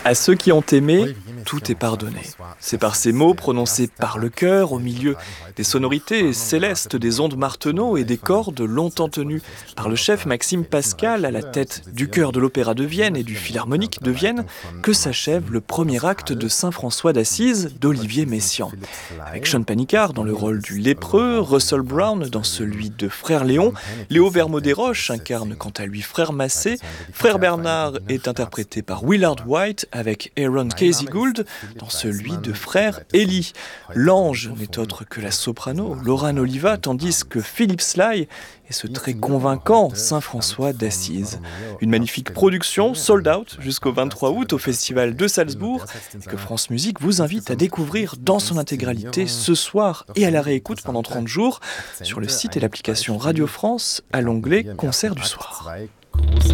À ceux qui ont aimé, tout est pardonné. C'est par ces mots prononcés par le cœur, au milieu des sonorités célestes des ondes Martenot et des cordes longtemps tenues par le chef Maxime Pascal à la tête du chœur de l'Opéra de Vienne et du Philharmonique de Vienne, que s'achève le premier acte de Saint-François d'Assise d'Olivier Messiaen. Avec Sean Panicard dans le rôle du lépreux, Russell Brown dans celui de Frère Léon, Léo Vermaux-Desroches incarne quant à lui Frère Massé, Frère Bernard est interprété par Willard White avec Aaron Casey Gould dans celui de Frère Élie. L'ange n'est autre que la soprano Laurane Oliva, tandis que Philippe Sly est ce très convaincant Saint-François d'Assise. Une magnifique production, sold out jusqu'au 23 août au Festival de Salzbourg, que France Musique vous invite à découvrir dans son intégralité ce soir et à la réécoute pendant 30 jours sur le site et l'application Radio France à l'onglet Concert du soir.